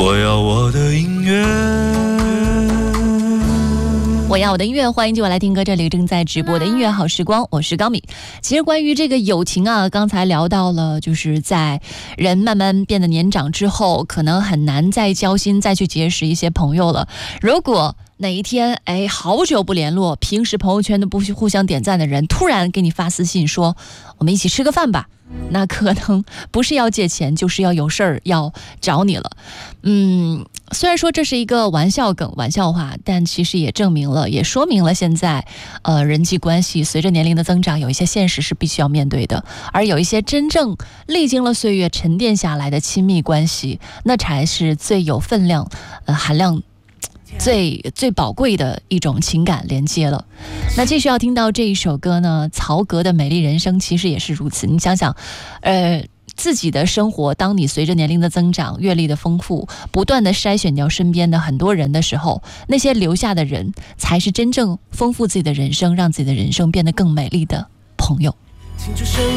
我要我的音乐， 我要我的音乐，欢迎今晚来听歌，这里正在直播的音乐好时光，我是高米。其实关于这个友情啊，刚才聊到了，就是在人慢慢变得年长之后，可能很难再交心，再去结识一些朋友了。如果哪一天好久不联络，平时朋友圈都不互相点赞的人，突然给你发私信说我们一起吃个饭吧，那可能不是要借钱，就是要有事儿要找你了。虽然说这是一个玩笑梗、玩笑话，但其实也证明了，也说明了现在人际关系随着年龄的增长，有一些现实是必须要面对的，而有一些真正历经了岁月沉淀下来的亲密关系，那才是最有分量、含量最宝贵的一种情感连接了。那继续要听到这一首歌呢，曹格的《美丽人生》其实也是如此。你想想自己的生活，当你随着年龄的增长，阅历的丰富，不断的筛选掉身边的很多人的时候，那些留下的人才是真正丰富自己的人生，让自己的人生变得更美丽的朋友。